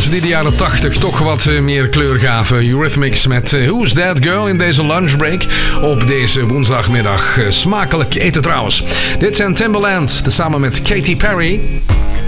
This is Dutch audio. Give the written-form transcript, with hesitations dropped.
mensen die de jaren 80 toch wat meer kleur gaven. Eurythmics met Who's That Girl in deze lunchbreak op deze woensdagmiddag. Smakelijk eten trouwens. Dit zijn Timbaland, tezamen met Katy Perry.